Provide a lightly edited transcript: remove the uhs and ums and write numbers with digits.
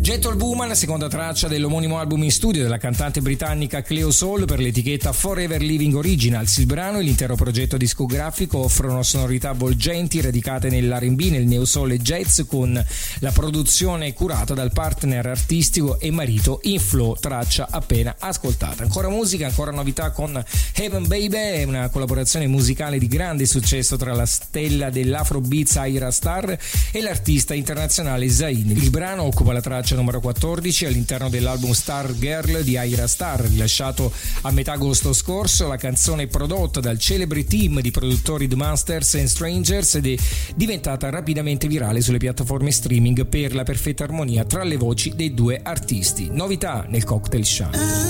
Gentle Woman, seconda traccia dell'omonimo album in studio della cantante britannica Cleo Sol per l'etichetta Forever Living Originals. Il brano e l'intero progetto discografico offrono sonorità avvolgenti radicate nell'R&B, nel neo soul e jazz, con la produzione curata dal partner artistico e marito In Flow, traccia appena ascoltata. Ancora musica, ancora novità con Heaven Baby, una collaborazione musicale di grande successo tra la stella dell'Afrobeats Ayra Starr e l'artista internazionale Zayn. Il brano occupa la traccia numero 14 all'interno dell'album Star Girl di Ayra Starr, rilasciato a metà agosto scorso. La canzone è prodotta dal celebre team di produttori The Masters and Strangers ed è diventata rapidamente virale sulle piattaforme streaming per la perfetta armonia tra le voci dei due artisti. Novità nel Cocktail Show.